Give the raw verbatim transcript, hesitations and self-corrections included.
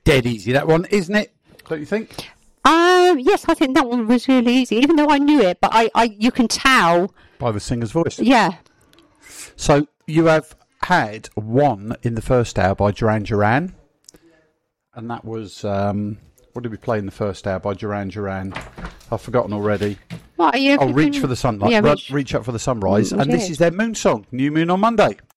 dead easy, that one, isn't it? Don't you think? Um, yes, I think that one was really easy, even though I knew it, but I, I you can tell. By the singer's voice. Yeah. So you have had one in the first hour by Duran Duran, and that was, um, what did we play in the first hour by Duran Duran? I've forgotten already. What are you? Oh, Reach for the Sunlight. Yeah, reach. reach. reach up for the sunrise. Mm, and this yeah. is their moon song, New Moon on Monday.